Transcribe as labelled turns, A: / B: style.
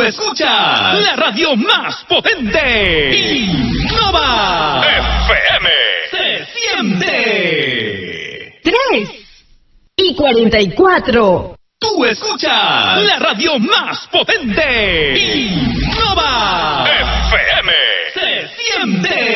A: escuchas la radio más potente. Innova FM. Se siente.
B: 3:44.
A: Tú escuchas la radio más potente. Innova FM. Se siente.